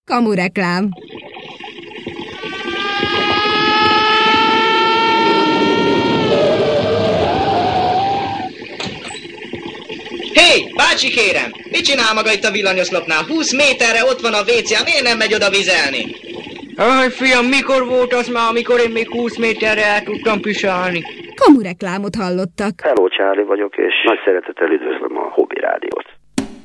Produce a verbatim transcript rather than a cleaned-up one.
Kamureklám. Hé, bácsi kérem! Mit csinál maga itt a villanyoszlopnál? húsz méterre ott van a vécé, miért nem megy oda vizelni? Aj, fiam, mikor volt az már, amikor én még húsz méterre el tudtam pisálni? Kamureklámot hallottak. Hello, Charlie vagyok, és nagy szeretettel üdvözlöm a Hobby Rádiót.